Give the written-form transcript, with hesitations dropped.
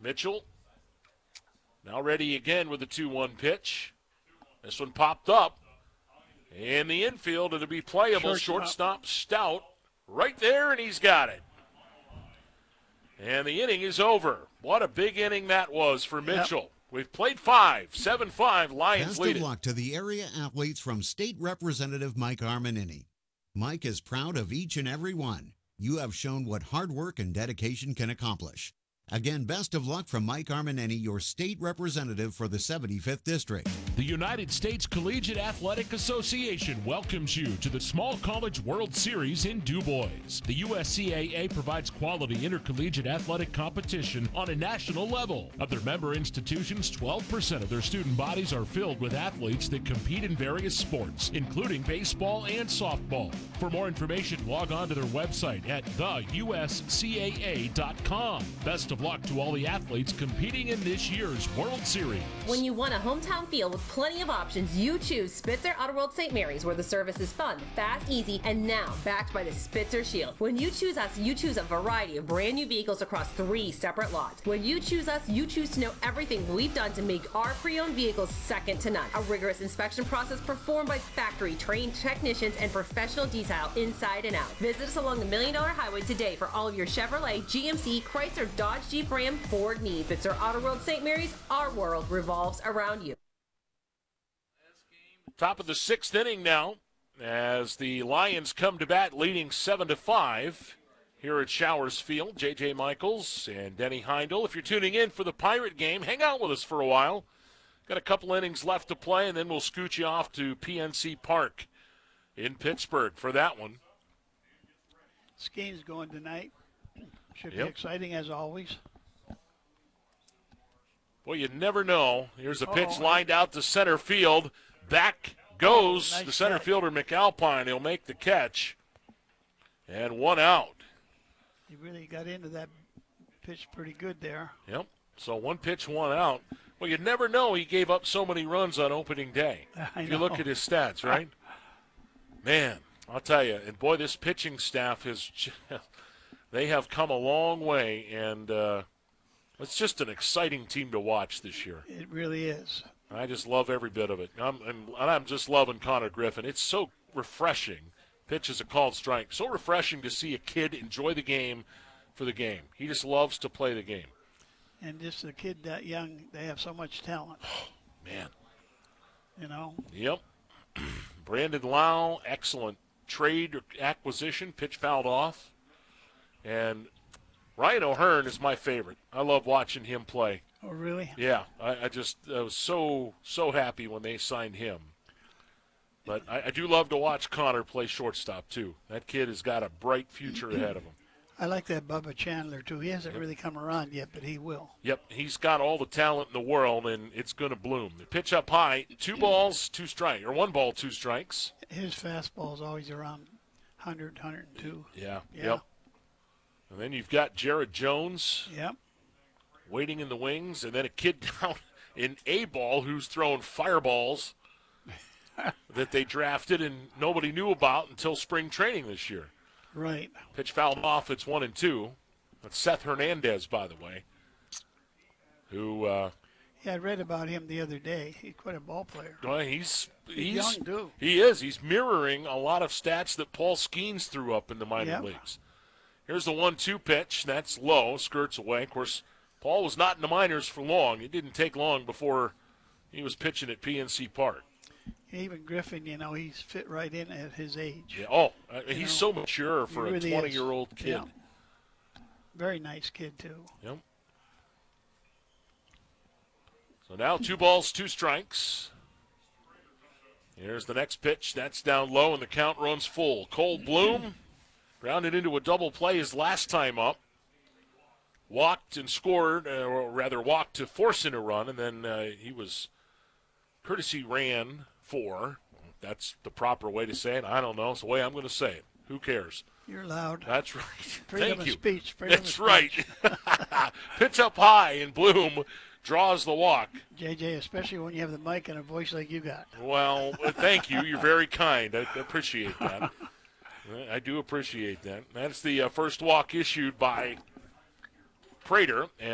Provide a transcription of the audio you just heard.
Mitchell now ready again with the 2-1 pitch. This one popped up. In the infield, it'll be playable. Shortstop Stout right there, and he's got it. And the inning is over. What a big inning that was for Mitchell. Yep. We've played 5, 7-5, Lions lead it. Best of luck to the area athletes from State Representative Mike Armanini. Mike is proud of each and every one. You have shown what hard work and dedication can accomplish. Again, best of luck from Mike Armanini, your state representative for the 75th District. The United States Collegiate Athletic Association welcomes you to the Small College World Series in Du Bois. The USCAA provides quality intercollegiate athletic competition on a national level. Of their member institutions, 12% of their student bodies are filled with athletes that compete in various sports, including baseball and softball. For more information, log on to their website at theuscaa.com. Best of luck to all the athletes competing in this year's World Series. When you want a hometown feel with plenty of options, you choose Spitzer Auto World St. Mary's, where the service is fun, fast, easy, and now backed by the Spitzer Shield. When you choose us, you choose a variety of brand new vehicles across 3 separate lots. When you choose us, you choose to know everything we've done to make our pre-owned vehicles second to none. A rigorous inspection process performed by factory-trained technicians and professional detail inside and out. Visit us along the $1 Million Highway today for all of your Chevrolet, GMC, Chrysler, Dodge, Jeep, Ram, Ford needs. It's our Auto World St. Mary's. Our world revolves around you. Top of the 6th inning now as the Lions come to bat leading 7-5 here at Showers Field. J.J. Michaels and Denny Heindel. If you're tuning in for the Pirate game, hang out with us for a while. Got a couple innings left to play, and then we'll scoot you off to PNC Park in Pittsburgh for that one. This game's going tonight. Should be exciting as always. Well, you never know. Here's a pitch lined out to center field. Back goes the center fielder, McAlpine. He'll make the catch. And 1 out. He really got into that pitch pretty good there. Yep. So 1 pitch, 1 out. Well, you never know he gave up so many runs on opening day. If you look at his stats, right? Man, I'll tell you. And, boy, this pitching staff has they have come a long way, and it's just an exciting team to watch this year. It really is. I just love every bit of it. I'm just loving Connor Griffin. It's so refreshing. Pitch is a called strike. So refreshing to see a kid enjoy the game for the game. He just loves to play the game. And just a kid that young, they have so much talent. Man. You know? Yep. Brandon Lau, excellent trade acquisition. Pitch fouled off. And Ryan O'Hearn is my favorite. I love watching him play. Oh, really? Yeah. I was so happy when they signed him. But I do love to watch Connor play shortstop, too. That kid has got a bright future ahead of him. I like that Bubba Chandler, too. He hasn't really come around yet, but he will. Yep, he's got all the talent in the world, and it's going to bloom. The pitch up high, 2 balls, 2 strikes, or 1 ball, 2 strikes. His fastball is always around 100, 102. Yeah. Yep. And then you've got Jared Jones. Yep. Waiting in the wings, and then a kid down in A-ball who's throwing fireballs that they drafted and nobody knew about until spring training this year. Right. Pitch fouled off. It's 1-2. That's Seth Hernandez, by the way, who. I read about him the other day. He's quite a ball player. Well, he's young, too. He is. He's mirroring a lot of stats that Paul Skeens threw up in the minor leagues. Here's the 1-2 pitch. That's low, skirts away. Of course, Paul was not in the minors for long. It didn't take long before he was pitching at PNC Park. Even Griffin, he's fit right in at his age. Yeah. He's so mature for really a 20-year-old kid. Yeah. Very nice kid, too. Yep. So now 2 balls, 2 strikes. Here's the next pitch. That's down low, and the count runs full. Cole Bloom grounded into a double play his last time up. Walked and scored, or rather walked to force in a run, and then he was courtesy ran for. That's the proper way to say it. I don't know. It's the way I'm going to say it. Who cares? You're loud. That's right. Freedom Thank you. Of speech. That's right. Pitch up high, and Bloom draws the walk. JJ, especially when you have the mic and a voice like you got. Well, thank you. You're very kind. I appreciate that. I do appreciate that. That's the first walk issued by Prater.